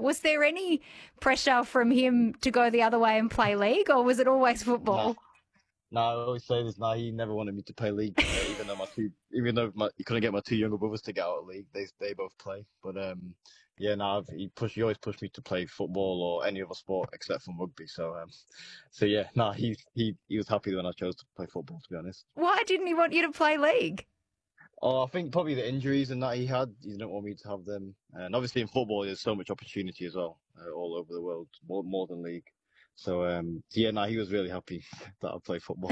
Was there any pressure from him to go the other way and play league, or was it always football? No, I always say this. He never wanted me to play league, even though he couldn't get my two younger brothers to get out of league. They both play, but he always pushed me to play football or any other sport except for rugby. He was happy when I chose to play football, to be honest. Why didn't he want you to play league? Oh, I think probably the injuries and that he had. He didn't want me to have them. And obviously in football, there's so much opportunity as well, all over the world, more than league. So, he was really happy that I play football.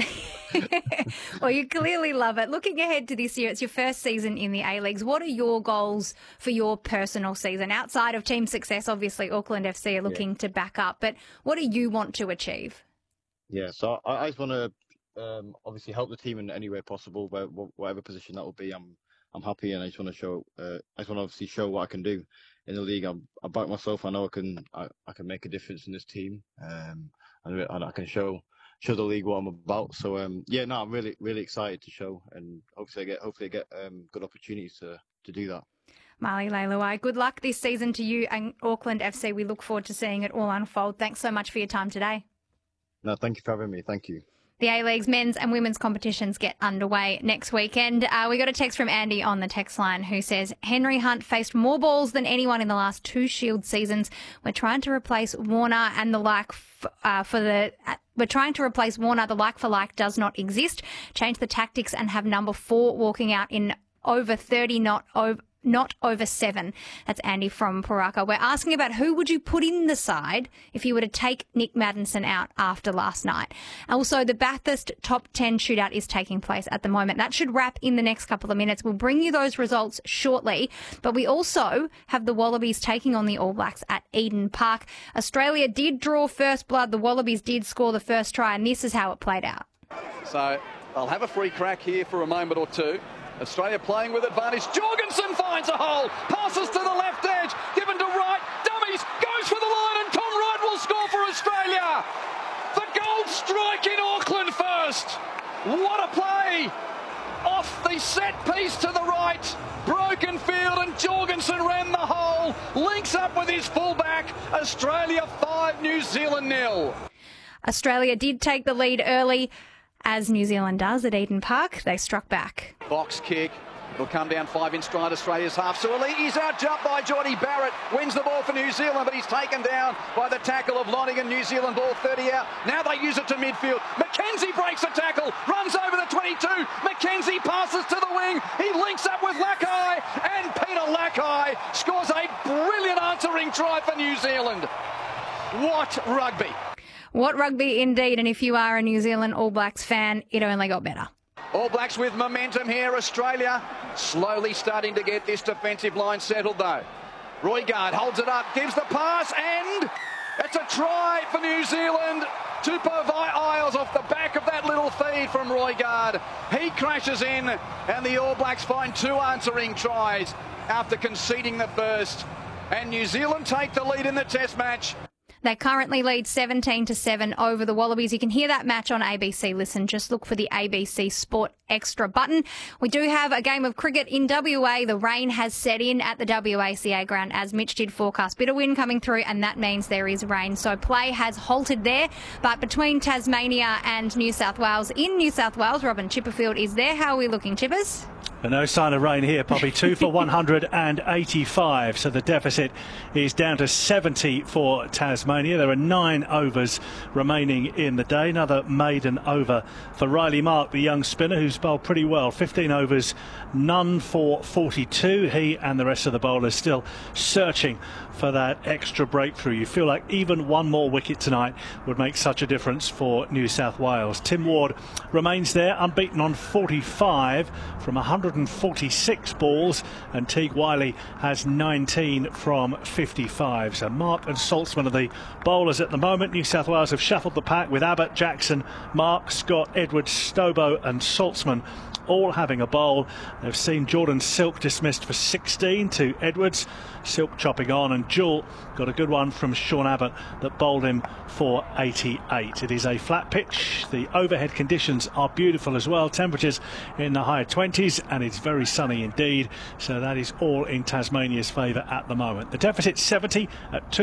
Well, you clearly love it. Looking ahead to this year, it's your first season in the A-Leagues. What are your goals for your personal season? Outside of team success, obviously, Auckland FC are looking to back up. But what do you want to achieve? Yeah, so I just want to obviously help the team in any way possible, whatever position that will be. I'm happy, and I just want to obviously show what I can do in the league. I back myself. I know I can make a difference in this team, and I can show the league what I'm about. So I'm really, really excited to show, and hopefully I get good opportunities to do that. Marley Leilua, good luck this season to you and Auckland FC. We look forward to seeing it all unfold. Thanks so much for your time today. No, thank you for having me. Thank you. The A-League's men's and women's competitions get underway next weekend. We got a text from Andy on the text line who says, Henry Hunt faced more balls than anyone in the last 2 Shield seasons. We're trying to replace Warner and the like We're trying to replace Warner. The like for like does not exist. Change the tactics and have number 4 walking out in over 30, not over 7. That's Andy from Paraka. We're asking about who would you put in the side if you were to take Nick Maddinson out after last night. Also, the Bathurst top 10 shootout is taking place at the moment. That should wrap in the next couple of minutes. We'll bring you those results shortly. But we also have the Wallabies taking on the All Blacks at Eden Park. Australia did draw first blood. The Wallabies did score the first try, and this is how it played out. So they'll have a free crack here for a moment or two. Australia playing with advantage. Jorgensen finds a hole, passes to the left edge, given to Wright, dummies, goes for the line, and Tom Wright will score for Australia. The gold strike in Auckland first. What a play! Off the set piece to the right, broken field, and Jorgensen ran the hole, links up with his fullback. Australia 5, New Zealand 0. Australia did take the lead early, as New Zealand does at Eden Park. They struck back. Box kick. It'll come down 5 in stride Australia's half. Suolii's out jumped by Jordy Barrett. Wins the ball for New Zealand, but he's taken down by the tackle of Lonergan. New Zealand ball 30 out. Now they use it to midfield. McKenzie breaks a tackle, runs over the 22. McKenzie passes to the wing. He links up with Lakai, and Peter Lakai scores a brilliant answering try for New Zealand. What rugby! What rugby indeed, and if you are a New Zealand All Blacks fan, it only got better. All Blacks with momentum here. Australia slowly starting to get this defensive line settled though. Roigard holds it up, gives the pass, and it's a try for New Zealand. Tupou Vai'aile off the back of that little feed from Roigard. He crashes in, and the All Blacks find 2 answering tries after conceding the first. And New Zealand take the lead in the Test match. They currently lead 17-7 over the Wallabies. You can hear that match on ABC Listen. Just look for the ABC Sport Extra button. We do have a game of cricket in WA. The rain has set in at the WACA ground, as Mitch did forecast. Bit of wind coming through, and that means there is rain. So play has halted there. But between Tasmania and New South Wales, in New South Wales, Robin Chipperfield is there. How are we looking, Chippers? No sign of rain here, Poppy. 2 for 185. So the deficit is down to 70 for Tasmania. There are 9 overs remaining in the day. Another maiden over for Riley Mark, the young spinner, who's bowled pretty well. 15 overs, none for 42. He and the rest of the bowlers still searching for that extra breakthrough. You feel like even one more wicket tonight would make such a difference for New South Wales. Tim Ward remains there, unbeaten on 45 from 146 balls, and Teague Wiley has 19 from 55. So Mark and Saltzman are the bowlers at the moment. New South Wales have shuffled the pack with Abbott, Jackson, Mark, Scott, Edwards, Stobo and Saltzman all having a bowl. They've seen Jordan Silk dismissed for 16 to Edwards. Silk chopping on, and Jewell got a good one from Sean Abbott that bowled him for 88. It is a flat pitch. The overhead conditions are beautiful as well. Temperatures in the high 20s, and it's very sunny indeed. So that is all in Tasmania's favour at the moment. The deficit 70 at 2.